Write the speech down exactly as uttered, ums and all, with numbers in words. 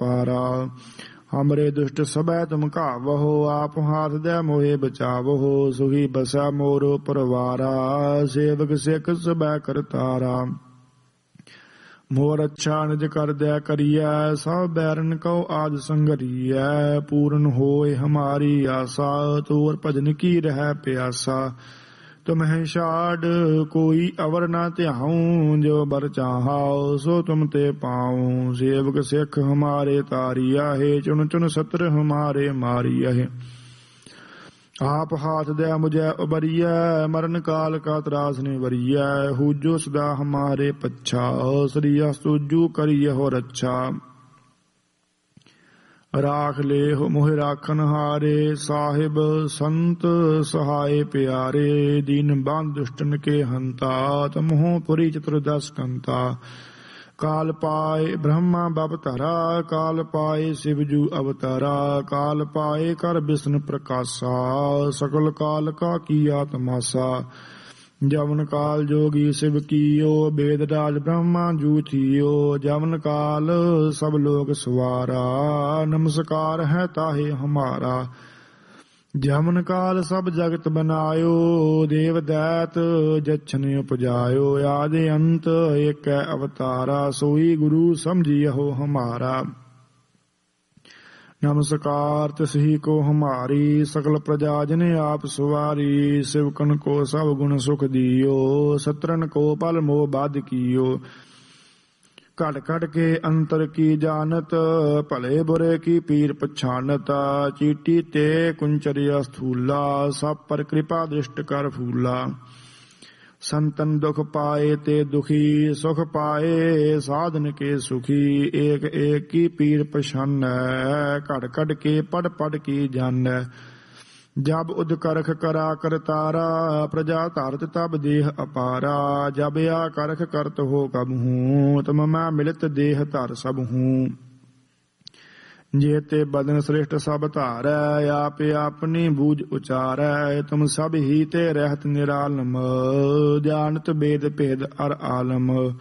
पारा। हमरे दुष्ट सबै तुम घावहो, आप हाथ दे मोहे बचावहो। सुही बसै मोर परवारा, सेवक सिख सबै करतारा। मोर अच्छा निज कर दया करियै, सब बैरन कौ आद संगरियै। पूर्ण होए हमारी आशा, तोर भजन की रह प्यासा। तुम्हें छाड़ कोई अवर न ध्याऊं, जो बर चाहाओ सो तुम ते पाऊं। सेवक सिख हमारे तारिया है, चुन चुन सत्र हमारे मारिया है। आप हाथ दे मुझे उबरिया, मरण काल का त्रास ने वरिया। हुजो सदा हमारे पच्छा, श्रिया तुजू करिय हो रक्षा। राख ले हो मोहि राखन हारे, साहिब संत सहाय प्यारे। दीन बांध दुष्टन के हंता, तमहो पुरी चतुर्दश कंता। काल पाए ब्रह्मा बवतरा, काल पाए शिवजू अवतरा। काल पाए कर विष्णु प्रकाशा, सकल काल का किया तमाशा। जवन काल जोगी शिव कियो, वेद राज ब्रह्मा जू थियो। जवन काल सब लोग सवारा, नमस्कार है ताहे हमारा। जवन काल सब जगत बनायो, देव दैत जछन उपजायो। आदि अंत एक अवतारा, सोई गुरु समझियो हमारा। नमस्कार तिसही को हमारी, सकल प्रजा जने आप सवारी। शिवकन को सब गुण सुख दियो, सत्रन को पल मोह बाध कियो। कट कट के अंतर की जानत, भले बुरे की पीर पछानता। चीटी ते कुंचरिया स्थूला, सब पर कृपा दृष्ट कर फूला। संतन दुख पाए ते दुखी, सुख पाए साधन के सुखी। एक एक की पीर पछान, कट कट के पढ़ पढ़ की जान। जब उद करख करा करतारा, प्रजा धारत तब देह अपारा। जब या करख करत हो कब हूँ, तुम मैं मिलित देह धर सब हूँ। जेते बदन श्रेष्ठ सब धारै, आप अपनी बूझ उचारै। तुम सब ही ते रहत निरालम, जानत वेद भेद अर आलम।